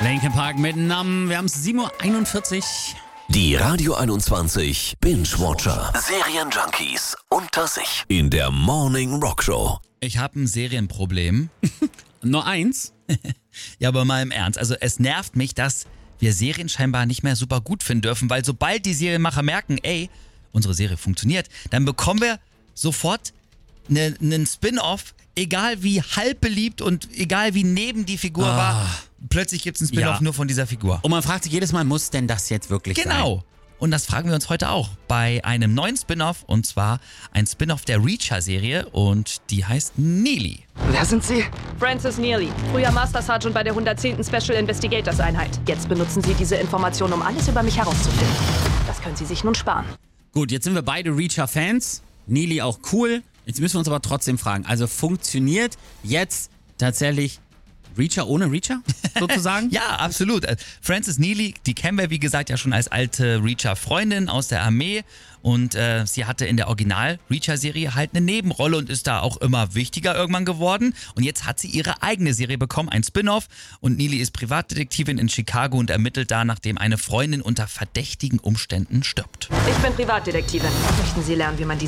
Linkin Park mit Numb. Wir haben es 7:41 Uhr. Die Radio 21 Binge-Watcher. Serienjunkies unter sich. In der Morning Rock Show. Ich habe ein Serienproblem. Nur eins? Ja, aber mal im Ernst. Also es nervt mich, dass wir Serien scheinbar nicht mehr super gut finden dürfen, weil sobald die Serienmacher merken, ey, unsere Serie funktioniert, dann bekommen wir sofort einen Spin-off, egal wie halb beliebt und egal wie neben die Figur war. Plötzlich gibt es einen Spin-off nur von dieser Figur. Und man fragt sich jedes Mal, muss denn das jetzt wirklich sein? Genau. Und das fragen wir uns heute auch bei einem neuen Spin-off, und zwar ein Spin-off der Reacher-Serie, und die heißt Neely. Wer sind Sie? Francis Neely, früher Master Sergeant bei der 110. Special Investigators Einheit. Jetzt benutzen Sie diese Information, um alles über mich herauszufinden. Das können Sie sich nun sparen. Gut, jetzt sind wir beide Reacher-Fans. Neely auch cool. Jetzt müssen wir uns aber trotzdem fragen, also funktioniert jetzt tatsächlich Reacher ohne Reacher, sozusagen? Ja, absolut. Francis Neely, die kennen wir, wie gesagt, ja schon als alte Reacher-Freundin aus der Armee. Und sie hatte in der Original-Reacher-Serie halt eine Nebenrolle und ist da auch immer wichtiger irgendwann geworden. Und jetzt hat sie ihre eigene Serie bekommen, ein Spin-off. Und Neely ist Privatdetektivin in Chicago und ermittelt da, nachdem eine Freundin unter verdächtigen Umständen stirbt. Ich bin Privatdetektivin. Möchten Sie lernen, wie man die